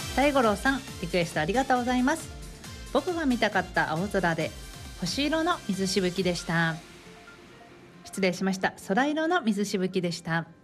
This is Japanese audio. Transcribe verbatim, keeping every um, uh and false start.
大五郎さん、リクエストありがとうございます。僕が見たかった青空で星色の水しぶきでした。失礼しました。空色の水しぶきでした。